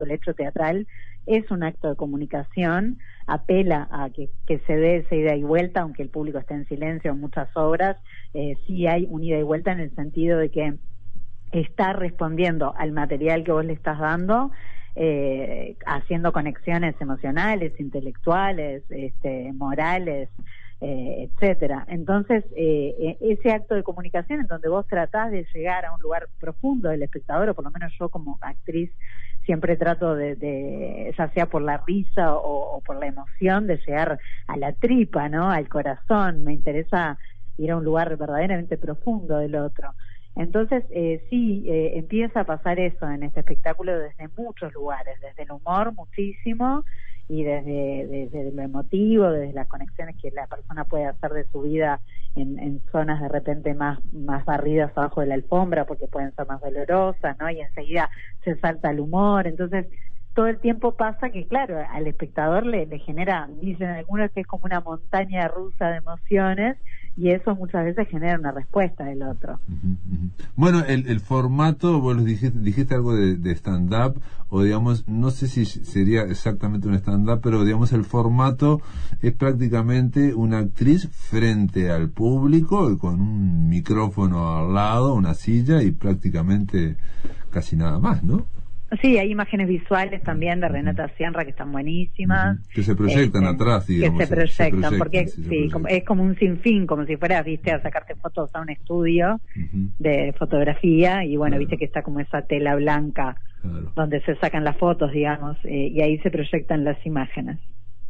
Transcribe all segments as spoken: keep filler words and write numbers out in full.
el hecho teatral es un acto de comunicación, apela a que, que se dé esa ida y vuelta, aunque el público esté en silencio en muchas obras, eh, sí hay un ida y vuelta en el sentido de que está respondiendo al material que vos le estás dando, eh, haciendo conexiones emocionales, intelectuales, este, morales, eh, etcétera. Entonces, eh, ese acto de comunicación en donde vos tratás de llegar a un lugar profundo del espectador, o por lo menos yo como actriz siempre trato de, de ya sea por la risa o, o por la emoción, de llegar a la tripa, ¿no? Al corazón. Me interesa ir a un lugar verdaderamente profundo del otro. Entonces, eh, sí, eh, empieza a pasar eso en este espectáculo desde muchos lugares, desde el humor muchísimo, y desde, desde lo emotivo, desde las conexiones que la persona puede hacer de su vida en, en zonas de repente más, más barridas abajo de la alfombra, porque pueden ser más dolorosas, ¿no? Y enseguida se salta al humor. Entonces, todo el tiempo pasa que, claro, al espectador le, le genera, dicen algunos que es como una montaña rusa de emociones, y eso muchas veces genera una respuesta del otro. Uh-huh, uh-huh. Bueno, el, el formato, vos dijiste, dijiste algo de, de stand-up, o digamos, no sé si sería exactamente un stand-up, pero digamos el formato es prácticamente una actriz frente al público, con un micrófono al lado, una silla, y prácticamente casi nada más, ¿no? Sí, hay imágenes visuales también de Renata Sciarra que están buenísimas. Uh-huh. Que se proyectan este, atrás, digamos. Que se proyectan, se proyectan porque sí, sí, proyectan. Como, es como un sinfín, como si fueras, viste, a sacarte fotos a un estudio uh-huh. de fotografía, y bueno, claro. Viste que está como esa tela blanca, claro. Donde se sacan las fotos, digamos, eh, y ahí se proyectan las imágenes.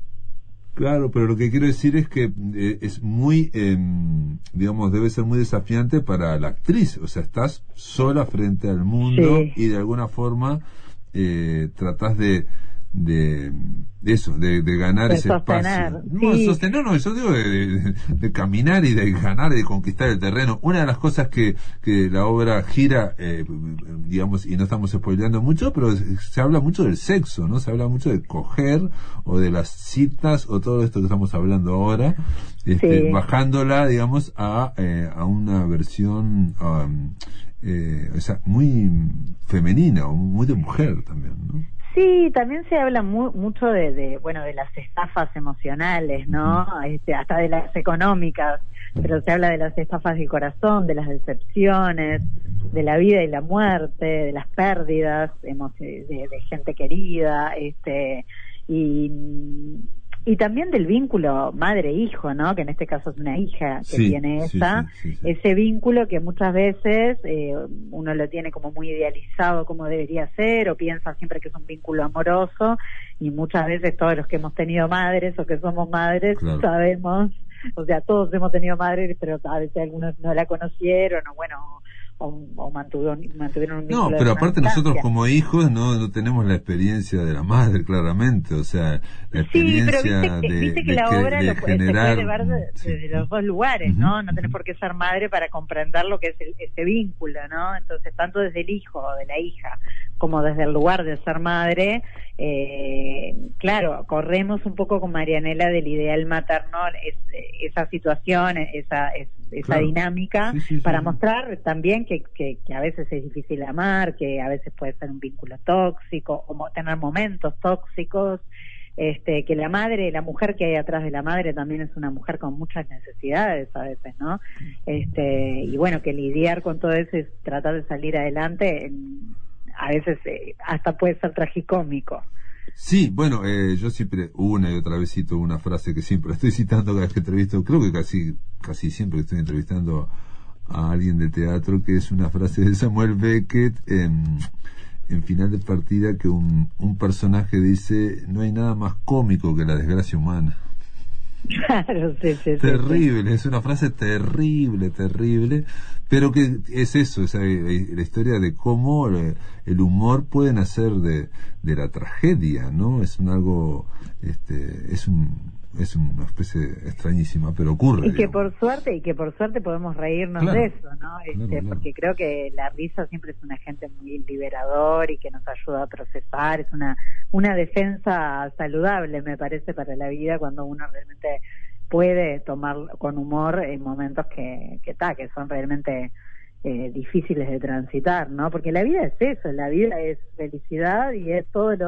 Claro, pero lo que quiero decir es que eh, es muy, eh, digamos, debe ser muy desafiante para la actriz. O sea, estás sola frente al mundo, sí. Y de alguna forma eh, tratás de, de, de eso, de, de ganar de ese sostener, espacio. No, sí. sostener, no, yo digo de, de, de caminar y de ganar y de conquistar el terreno. Una de las cosas que, que la obra gira, eh, digamos, y no estamos spoileando mucho, pero se habla mucho del sexo, ¿no? Se habla mucho de coger, o de las citas, o todo esto que estamos hablando ahora, este, sí. Bajándola, digamos, a, eh, a una versión um, eh, o sea, muy femenina, o muy de mujer también, ¿no? Sí, también se habla mu mucho de, de, bueno, de las estafas emocionales, ¿no? Este, hasta de las económicas, pero se habla de las estafas del corazón, de las decepciones, de la vida y la muerte, de las pérdidas de, de gente querida, este, y, y también del vínculo madre-hijo, ¿no? Que en este caso es una hija que sí, tiene esa, sí, sí, sí, sí. Ese vínculo que muchas veces eh, uno lo tiene como muy idealizado como debería ser, o piensa siempre que es un vínculo amoroso, y muchas veces todos los que hemos tenido madres o que somos madres, claro. Sabemos, o sea, todos hemos tenido madres, pero a veces algunos no la conocieron, o bueno, o, o mantuvieron, mantuvieron un vínculo. No, pero aparte nosotros como hijos no, no tenemos la experiencia de la madre, claramente, o sea, la experiencia sí, pero viste que, de, viste que de la que, obra de lo, generar, se puede ver de, sí. de los dos lugares, uh-huh. ¿no? No tenés por qué ser madre para comprender lo que es el, ese vínculo, ¿no? Entonces, tanto desde el hijo o de la hija, como desde el lugar de ser madre, eh, claro, corremos un poco con Marianela del ideal materno, es, esa situación, esa, es, esa claro. dinámica, sí, sí, para sí. mostrar también que, que, que a veces es difícil amar, que a veces puede ser un vínculo tóxico, o tener momentos tóxicos, este, que la madre, la mujer que hay atrás de la madre también es una mujer con muchas necesidades a veces, ¿no? Este, y bueno, que lidiar con todo eso es tratar de salir adelante, en, a veces eh, hasta puede ser tragicómico. Sí, bueno, eh, yo siempre una y otra vez cito una frase que siempre estoy citando cada vez que entrevisto, creo que casi casi siempre que estoy entrevistando a alguien de teatro, que es una frase de Samuel Beckett en, en Final de Partida, que un, un personaje dice: no hay nada más cómico que la desgracia humana. Claro, sí, sí, terrible, sí, sí. Es una frase terrible, terrible, pero que es eso, esa, la historia de cómo el humor puede nacer de, de la tragedia, ¿no? Es un algo, este, es un es una especie extrañísima, pero ocurre. Y que digamos. por suerte, y que por suerte podemos reírnos claro, de eso, ¿no? Este, claro, claro. Porque creo que la risa siempre es un agente muy liberador y que nos ayuda a procesar, es una, una defensa saludable, me parece, para la vida, cuando uno realmente puede tomar con humor en momentos que, que, ta, que son realmente eh, difíciles de transitar, ¿no? Porque la vida es eso, la vida es felicidad y es todo lo